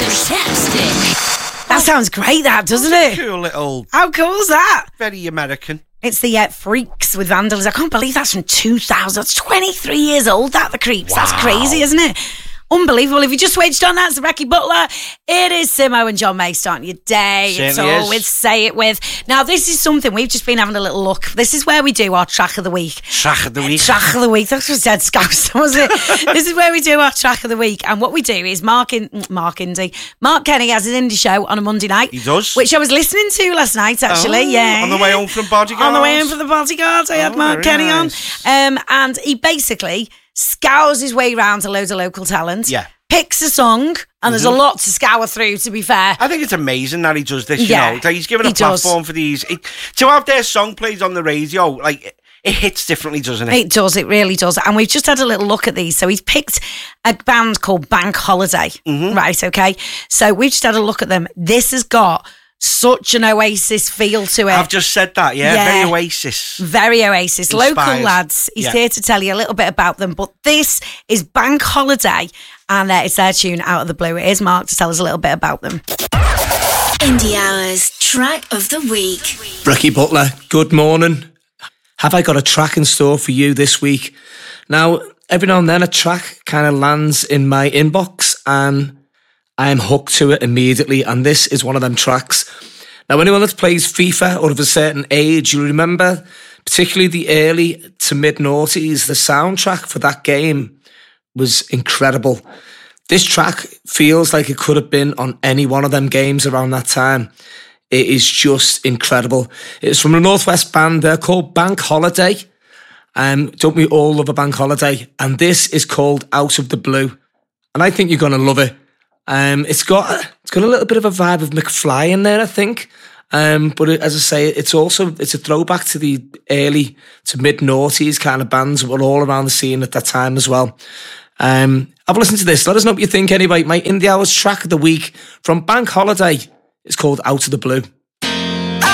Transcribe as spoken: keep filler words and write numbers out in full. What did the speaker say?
Fantastic. That sounds great, that, doesn't it? Cool little... How cool is that? Very American. It's the uh, Freaks with Vandals. I can't believe that's from two thousand. That's twenty-three years old, that, The Creeps. Wow. That's crazy, isn't it? Unbelievable. If you just switched on, that's Becky Butler. It is Simo and John May starting your day. Certainly it's all is. with Say It With. Now, this is something we've just been having a little look. This is where we do our track of the week. Track of the week. Track of the week. That's what I said, Scouse, was it? This is where we do our track of the week. And what we do is Mark in, Mark Indy. Mark Kenny has his indie show on a Monday night. He does. Which I was listening to last night, actually. Oh, yeah. On the way home from Bodyguards. On the way home from the Bodyguards, I Oh, had Mark very Kenny nice. on. Um, and he basically scours his way round to loads of local talent. Yeah. Picks a song, and mm-hmm. there's a lot to scour through, to be fair. I think it's amazing that he does this, you Yeah, know. That he's given a he does. platform for these. It, to have their song played on the radio, like, it, it hits differently, doesn't it? It does, it really does. And we've just had a little look at these. So he's picked a band called Bank Holiday, Mm-hmm. right, okay? So we've just had a look at them. This has got such an Oasis feel to it. I've just said that, yeah. Yeah. Very Oasis. Very Oasis. Inspired. Local lads. He's Yeah. here to tell you a little bit about them. But this is Bank Holiday, and uh, it's their tune Out of the Blue. It is Mark to tell us a little bit about them. Indie Hours Track of the Week. Becky Butler, good morning. Have I got a track in store for you this week? Now, every now and then a track kind of lands in my inbox and I am hooked to it immediately, and this is one of them tracks. Now, anyone that plays FIFA or of a certain age, you remember particularly the early to mid-noughties, the soundtrack for that game was incredible. This track feels like it could have been on any one of them games around that time. It is just incredible. It's from a Northwest band. They're called Bank Holiday. Um, don't we all love a bank holiday? And this is called Out of the Blue. And I think you're going to love it. Um, it's got it's got a little bit of a vibe of McFly in there, I think. Um, but it, as I say, it's also it's a throwback to the early to mid noughties kind of bands that were all around the scene at that time as well. Um, have a listen to this. Let us know what you think anyway. My Indie Hours track of the week from Bank Holiday is called Out of the Blue.